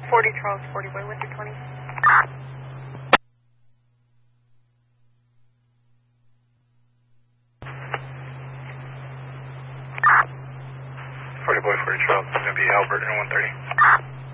40 Charles, 40 Boy, Winter 20. 40 Boy, 40 Charles, it's going to be Albert in 130.